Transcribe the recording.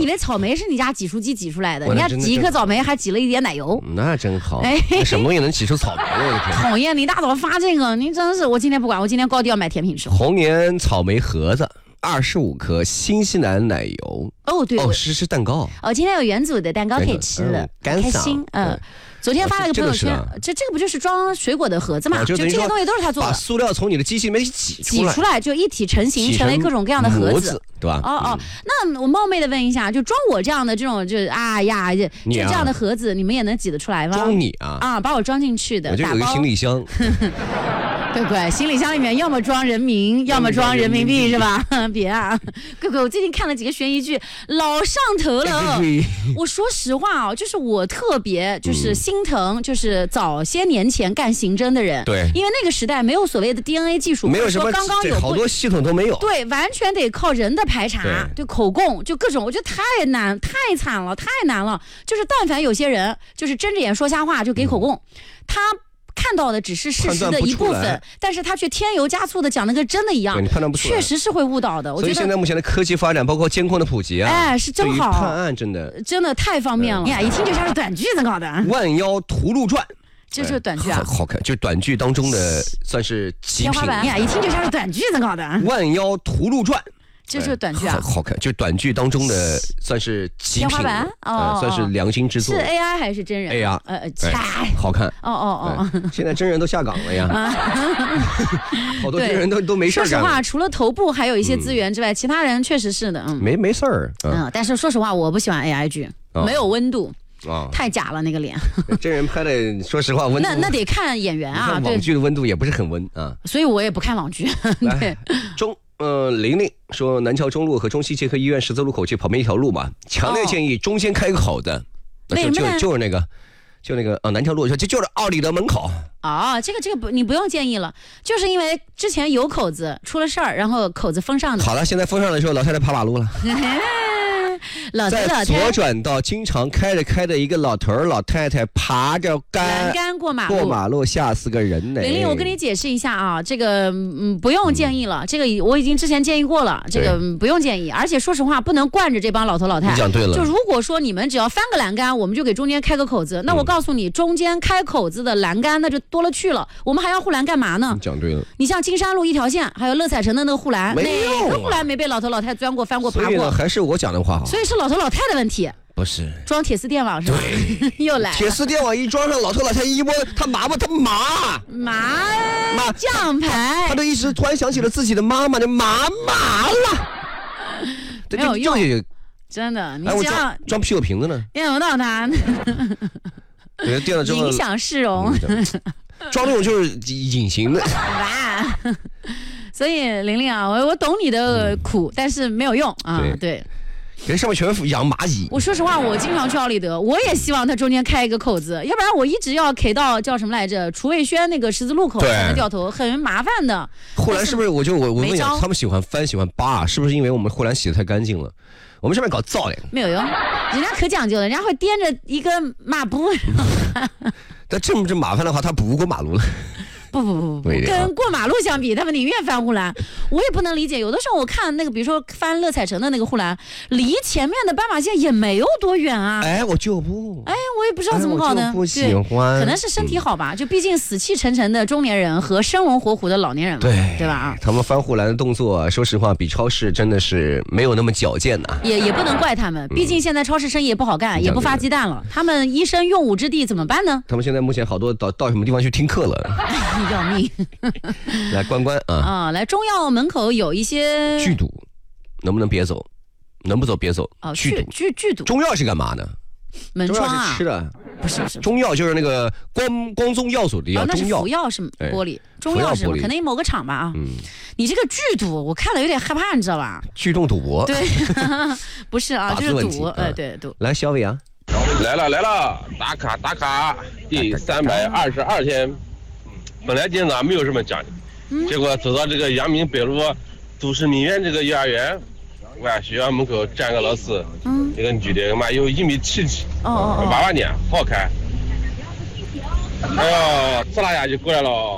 以为草莓是你家挤出机挤出来的，人家挤一颗草莓还挤了一点奶油， 那真好。什么东西能挤出草莓？我的天！ 讨厌，你大早发这个，你真是，我今天不管，我今天高低要买甜品吃。 红年草莓盒子25颗，新西兰奶油。 哦，对， 是蛋糕。 今天有元祖的蛋糕可以吃了，开心。昨天发了个朋友圈，这个不就是装水果的盒子嘛？就这些东西都是他做的。 把塑料从你的机器里面挤出来， 就一体成型，成为各种各样的盒子， 对吧？ 那我冒昧的问一下，就装我这样的这种，就这样的盒子，你们也能挤得出来吗？ 装你啊！ 把我装进去的， 我就有一个行李箱。 乖，行李箱里面要么装人民，要么装人民币，是吧？别啊，乖，我最近看了几个悬疑剧，老上头了。我说实话就是我特别就是心疼，就是早些年前干刑侦的人， 对， 因为那个时代没有所谓的 DNA 技术， 没有什么刚刚有好多系统都没有， 对，完全得靠人的排查，对口供，就各种，我觉得太难，太惨了，太难了。就是但凡有些人就是睁着眼说瞎话就给口供，他看到的只是事实的一部分，但是他却添油加醋的讲的跟真的一样， 你判断不出来， 确实是会误导的。 所以现在目前的科技发展，包括监控的普及啊， 是真好， 判案真的太方便了。一听就像是短剧怎搞的，《 万妖屠戮传》 就是短剧啊， 好看，就短剧当中的算是极品。 一听就像是短剧怎搞的，《 万妖屠戮传》。 就是短剧啊， 好看，就短剧当中的算是极品，算是良心之作。 是 AI 还是真人 ？AI，好看。现在真人都下岗了呀，好多真人都没事干。 说实话，除了头部还有一些资源之外，其他人确实是的， 没事儿。 但是说实话，我不喜欢 AI 剧，没有温度。太假了那个脸， 真人拍的，说实话温度那得看演员啊。 网剧的温度也不是很温啊， 所以我也不看网剧。对， 玲玲说，南桥中路和中西结合医院十字路口去旁边一条路嘛，强烈建议中间开个口子，就是那个南桥路就是奥里德门口。 这个不，你不用建议了，就是因为之前有口子出了事儿，然后口子封上的。 好了，现在封上的时候，老太太爬马路了。在左转到经常开着一个老头老太太爬着栏杆过马路， 吓死个人呢。 玲玲，我跟你解释一下啊，这个不用建议了，这个我已经之前建议过了，这个不用建议。而且说实话，不能惯着这帮老头老太太。 你讲对了。 就如果说你们只要翻个栏杆，我们就给中间开个口子，那我告诉你，中间开口子的栏杆那就多了去了，我们还要护栏干嘛呢？ 你讲对了。 你像金山路一条线，还有乐彩城的那个护栏，哪个护栏没被老头老太太钻过、翻过、爬过？ 所以呢，还是我讲的话好。 所以是老头老太太的问题。 不是装铁丝电网是吧？ 对， 又来了。 铁丝电网一装上，老头老太太一摸，他麻将牌， 他都一时突然想起了自己的妈妈，就麻了。 没有用，真的。你这样装啤酒瓶子呢？ 电不到他， 对，电了之后影响市容。 装那种就是隐形的。 所以玲玲啊，我懂你的苦，但是没有用啊。对。 人上面全养蚂蚁。 我说实话，我经常去奥利德，我也希望它中间开一个口子，要不然我一直要 K 到叫什么来着，楚卫轩那个十字路口才能掉头，很麻烦的。 护栏是不是？我问一下，他们喜欢翻喜欢扒，是不是因为我们护栏洗得太干净了？我们上面搞造嘞， 没有用，人家可讲究了，人家会掂着一个抹布。 但这麻烦的话，他不过马路了。 不，跟过马路相比，他们宁愿翻护栏。我也不能理解，有的时候我看那个，比如说翻乐彩城的那个护栏，离前面的斑马线也没有多远啊。 我也不知道怎么搞的。 不喜欢， 可能是身体好吧，就毕竟死气沉沉的中年人和生龙活虎的老年人嘛，对吧？ 他们翻护栏的动作，说实话，比超市真的是没有那么矫健呐。 也不能怪他们，毕竟现在超市生意也不好干，也不发鸡蛋了。他们一生用武之地怎么办呢？ 他们现在目前好多到什么地方去听课了？ 要命！ 来关来中药门口有一些剧毒，能不能别走？能不走别走。 剧毒。 中药是干嘛的？ 门窗啊， 是吃的。 不是。 中药就是那个光宗药所的药。 那是服药是玻璃，中药是可能某个厂吧啊。你这个剧毒，我看了有点害怕，你知道吧？ 聚众赌博。 对，不是啊，就是赌。对赌。 来，小伟啊， 来了，打卡，第322天。本来今天早上没有什么讲究，结果走到这个阳明北路都市名苑这个幼儿园，学校门口站个老师，一个女的，有1.77米，娃娃脸，好看。哎呦，呲啦一下就过来了。